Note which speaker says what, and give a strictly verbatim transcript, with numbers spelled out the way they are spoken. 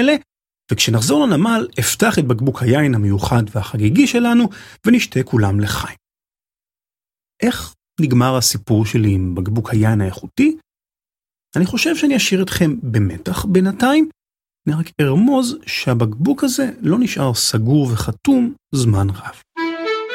Speaker 1: האלה, וכשנחזור לנמל, אפתח את בקבוק היין המיוחד והחגיגי שלנו, ונשתה כולם לחיים. איך נגמר הסיפור שלי עם בקבוק היין האיכותי? אני חושב שאני אשאיר אתכם במתח בינתיים, אני רק ארמוז שהבקבוק הזה לא נשאר סגור וחתום זמן רב.